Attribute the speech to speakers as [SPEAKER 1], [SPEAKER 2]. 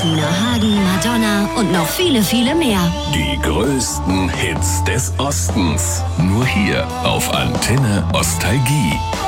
[SPEAKER 1] Prinz, Nina Hagen, Madonna und noch viele, viele mehr.
[SPEAKER 2] Die größten Hits des Ostens. Nur hier auf Antenne Ostalgie.